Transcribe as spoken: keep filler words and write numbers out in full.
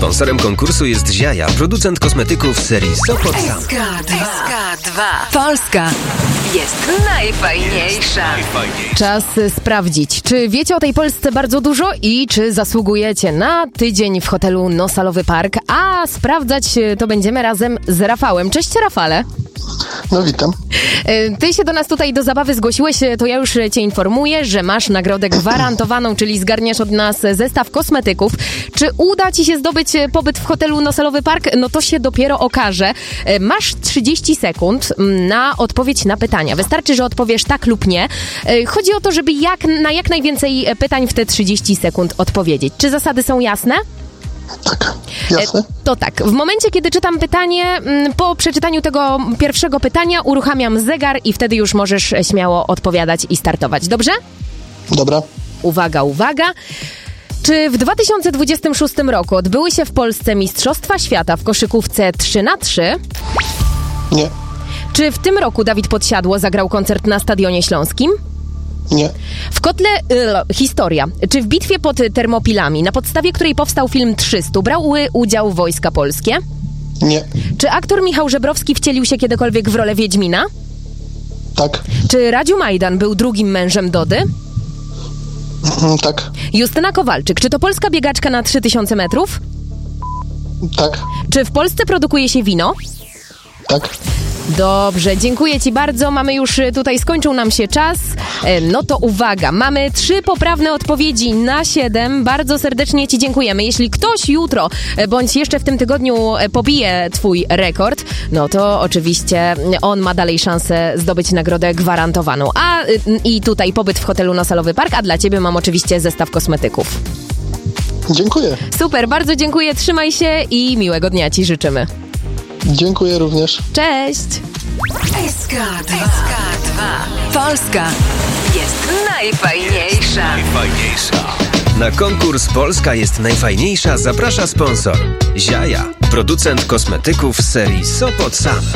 Sponsorem konkursu jest Ziaja, producent kosmetyków serii Sopot Sam. S K dwa. Polska jest najfajniejsza. Czas sprawdzić, czy wiecie o tej Polsce bardzo dużo i czy zasługujecie na tydzień w hotelu Nosalowy Park. A sprawdzać to będziemy razem z Rafałem. Cześć, Rafale. No witam. Ty się do nas tutaj do zabawy zgłosiłeś, to ja już cię informuję, że masz nagrodę gwarantowaną, czyli zgarniesz od nas zestaw kosmetyków. Czy uda ci się zdobyć pobyt w hotelu Nosalowy Park? No to się dopiero okaże. Masz trzydzieści sekund na odpowiedź na pytania. Wystarczy, że odpowiesz tak lub nie. Chodzi o to, żeby jak, na jak najwięcej pytań w te trzydzieści sekund odpowiedzieć. Czy zasady są jasne? Tak, jasne. To tak, w momencie, kiedy czytam pytanie, po przeczytaniu tego pierwszego pytania uruchamiam zegar i wtedy już możesz śmiało odpowiadać i startować. Dobrze? Dobra. Uwaga, uwaga. Czy w dwa tysiące dwudziestym szóstym roku odbyły się w Polsce Mistrzostwa Świata w koszykówce trzy na trzy? Nie. Czy w tym roku Dawid Podsiadło zagrał koncert na Stadionie Śląskim? Nie. W kotle y, historia. Czy w bitwie pod Termopilami, na podstawie której powstał film trzysta, brały udział wojska polskie? Nie. Czy aktor Michał Żebrowski wcielił się kiedykolwiek w rolę Wiedźmina? Tak. Czy Radziu Majdan był drugim mężem Dody? Mhm, tak. Justyna Kowalczyk, czy to polska biegaczka na trzy tysiące metrów? Tak. Czy w Polsce produkuje się wino? Tak. Dobrze, dziękuję ci bardzo. Mamy już tutaj, skończył nam się czas. No to uwaga, mamy trzy poprawne odpowiedzi na siedem. Bardzo serdecznie ci dziękujemy. Jeśli ktoś jutro, bądź jeszcze w tym tygodniu pobije twój rekord, no to oczywiście on ma dalej szansę zdobyć nagrodę gwarantowaną. A i tutaj pobyt w hotelu Nosalowy Park, a dla ciebie mam oczywiście zestaw kosmetyków. Dziękuję. Super, bardzo dziękuję, trzymaj się i miłego dnia ci życzymy. Dziękuję również. Cześć! S K dwa. Polska jest najfajniejsza. Najfajniejsza. Na konkurs Polska jest najfajniejsza zaprasza sponsor Ziaja, producent kosmetyków serii Sopot Sam.